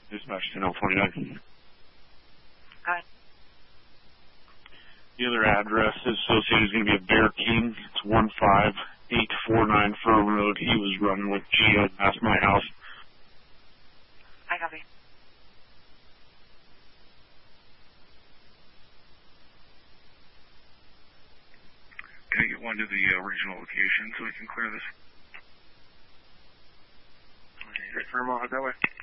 Dispatch to 1049. Hi. The other address associated is going to be a Bear King. It's 15849 Fur Road. He was running with Geo past my house. I copy. Can I get one to the original location so we can clear this? Firm on that way.